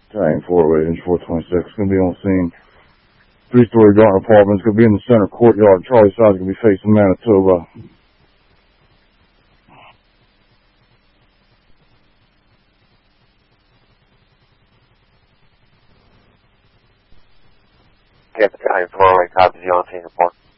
Italian 408, inch 426. It's going to be on scene. 3-story garden apartment. It's going to be in the center courtyard. Charlie side's going to be facing Manitoba. Get Italian 408, copy, on scene report.